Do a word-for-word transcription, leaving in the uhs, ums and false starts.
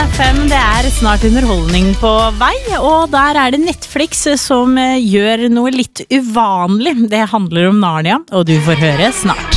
F M, det er snart underholdning på vei, og der er det Netflix som gjør noe litt uvanlig. Det handler om Narnia, og du får høre snart.